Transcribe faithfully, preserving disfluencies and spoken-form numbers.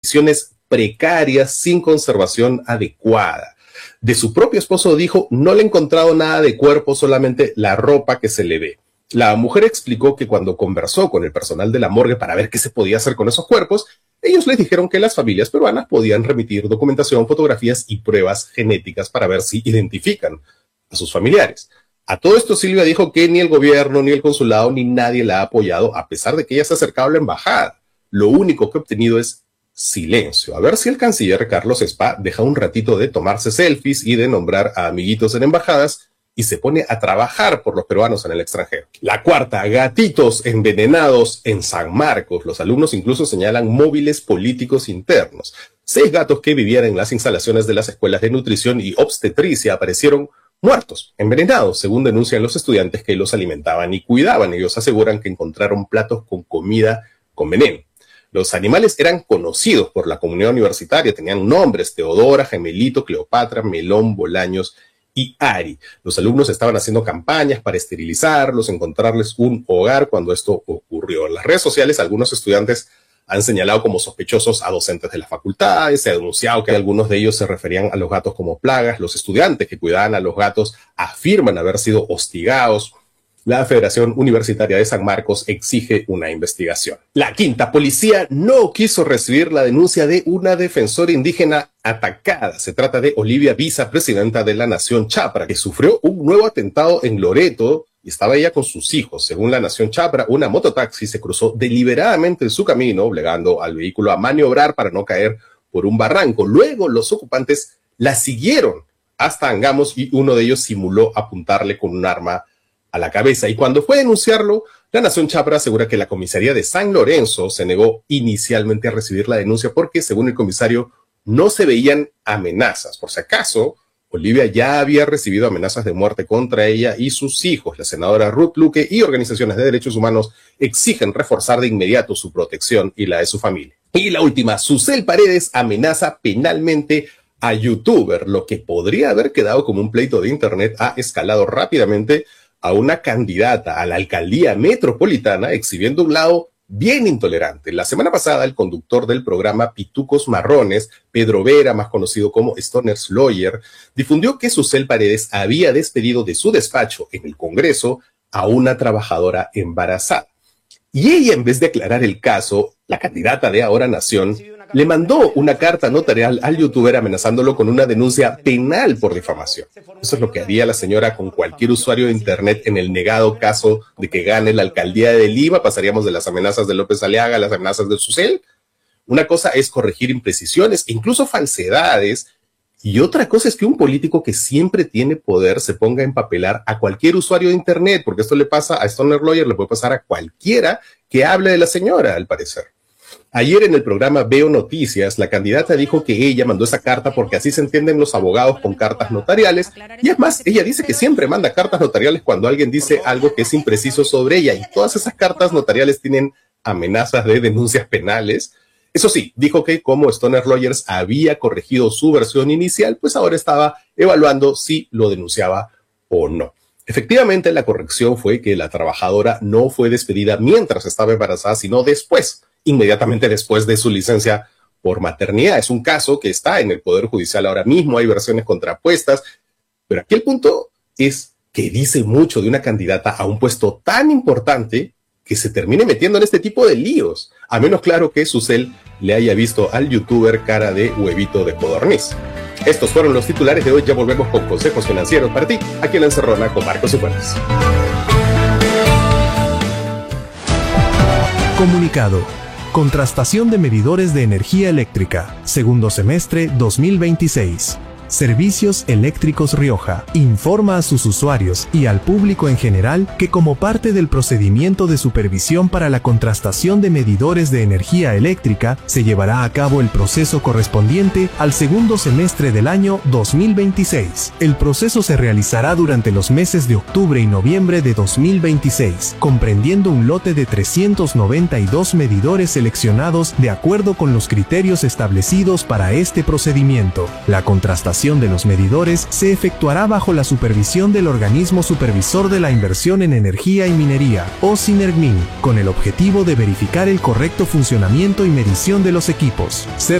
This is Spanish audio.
condiciones precarias sin conservación adecuada. De su propio esposo dijo, no le he encontrado nada de cuerpo, solamente la ropa que se le ve. La mujer explicó que cuando conversó con el personal de la morgue para ver qué se podía hacer con esos cuerpos, ellos les dijeron que las familias peruanas podían remitir documentación, fotografías y pruebas genéticas para ver si identifican a sus familiares. A todo esto Silvia dijo que ni el gobierno, ni el consulado, ni nadie la ha apoyado, a pesar de que ella se ha acercado a la embajada. Lo único que ha obtenido es silencio. A ver si el canciller Carlos Spa deja un ratito de tomarse selfies y de nombrar a amiguitos en embajadas y se pone a trabajar por los peruanos en el extranjero. La cuarta, gatitos envenenados en San Marcos. Los alumnos incluso señalan móviles políticos internos. Seis gatos que vivían en las instalaciones de las escuelas de nutrición y obstetricia aparecieron muertos, envenenados, según denuncian los estudiantes que los alimentaban y cuidaban. Ellos aseguran que encontraron platos con comida con veneno. Los animales eran conocidos por la comunidad universitaria, tenían nombres: Teodora, Gemelito, Cleopatra, Melón, Bolaños y Ari. Los alumnos estaban haciendo campañas para esterilizarlos, encontrarles un hogar cuando esto ocurrió. En las redes sociales, algunos estudiantes han señalado como sospechosos a docentes de las facultades, se ha denunciado que algunos de ellos se referían a los gatos como plagas. Los estudiantes que cuidaban a los gatos afirman haber sido hostigados. La Federación Universitaria de San Marcos exige una investigación. La quinta, policía no quiso recibir la denuncia de una defensora indígena atacada. Se trata de Olivia Visa, presidenta de la Nación Chapra, que sufrió un nuevo atentado en Loreto y estaba ella con sus hijos. Según la Nación Chapra, una mototaxi se cruzó deliberadamente en su camino, obligando al vehículo a maniobrar para no caer por un barranco. Luego los ocupantes la siguieron hasta Angamos y uno de ellos simuló apuntarle con un arma a la cabeza. Y cuando fue a denunciarlo, la Nación Chapra asegura que la comisaría de San Lorenzo se negó inicialmente a recibir la denuncia porque, según el comisario, no se veían amenazas. Por si acaso, Olivia ya había recibido amenazas de muerte contra ella y sus hijos. La senadora Ruth Luque y organizaciones de derechos humanos exigen reforzar de inmediato su protección y la de su familia. Y la última, Susel Paredes amenaza penalmente a youtuber. Lo que podría haber quedado como un pleito de internet ha escalado rápidamente a una candidata a la alcaldía metropolitana exhibiendo un lado bien intolerante. La semana pasada, el conductor del programa Pitucos Marrones, Pedro Vera, más conocido como Stoner's Lawyer, difundió que Susel Paredes había despedido de su despacho en el Congreso a una trabajadora embarazada. Y ella, en vez de aclarar el caso, la candidata de Ahora Nación le mandó una carta notarial al youtuber amenazándolo con una denuncia penal por difamación. Eso es lo que haría la señora con cualquier usuario de internet en el negado caso de que gane la alcaldía de Lima. Pasaríamos de las amenazas de López Aliaga a las amenazas de Susel. Una cosa es corregir imprecisiones, incluso falsedades, y otra cosa es que un político que siempre tiene poder se ponga a empapelar a cualquier usuario de internet, porque esto le pasa a Stoner Lawyer, le puede pasar a cualquiera que hable de la señora, al parecer. Ayer en el programa Veo Noticias, la candidata dijo que ella mandó esa carta porque así se entienden los abogados con cartas notariales. Y es más, ella dice que siempre manda cartas notariales cuando alguien dice algo que es impreciso sobre ella. Y todas esas cartas notariales tienen amenazas de denuncias penales. Eso sí, dijo que como Stoner Lawyers había corregido su versión inicial, pues ahora estaba evaluando si lo denunciaba o no. Efectivamente, la corrección fue que la trabajadora no fue despedida mientras estaba embarazada, sino después, inmediatamente después de su licencia por maternidad. Es un caso que está en el Poder Judicial ahora mismo, hay versiones contrapuestas, pero aquí el punto es que dice mucho de una candidata a un puesto tan importante que se termine metiendo en este tipo de líos, a menos claro que Susel le haya visto al youtuber cara de huevito de codorniz. Estos fueron los titulares de hoy. Ya volvemos con consejos financieros para ti, aquí en La Encerrona con Marcos Cifuentes. Comunicado. Contrastación de medidores de energía eléctrica. Segundo semestre dos mil veintiséis. Servicios Eléctricos Rioja informa a sus usuarios y al público en general que como parte del procedimiento de supervisión para la contrastación de medidores de energía eléctrica se llevará a cabo el proceso correspondiente al segundo semestre del año dos mil veintiséis. El proceso se realizará durante los meses de octubre y noviembre de dos mil veintiséis, comprendiendo un lote de trescientos noventa y dos medidores seleccionados de acuerdo con los criterios establecidos para este procedimiento. La contrastación de los medidores se efectuará bajo la supervisión del Organismo Supervisor de la Inversión en Energía y Minería, o SINERGMIN, con el objetivo de verificar el correcto funcionamiento y medición de los equipos. Se